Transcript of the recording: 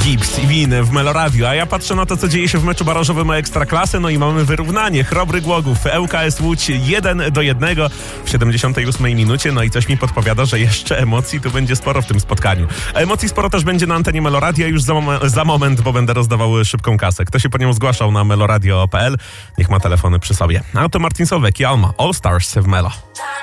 Gibbs i Win w Meloradio, a ja patrzę na to, co dzieje się w meczu barażowym Ekstraklasy, no i mamy wyrównanie. Chrobry Głogów, ŁKS Łódź 1-1 w 78 minucie, no i coś mi podpowiada, że jeszcze emocji tu będzie sporo w tym spotkaniu. A emocji sporo też będzie na antenie Meloradia już za moment, bo będę rozdawał szybką kasę. Kto się po nią zgłaszał na meloradio.pl, niech ma telefony przy sobie. A to Martin Solveig i Alma, All Stars w Melo.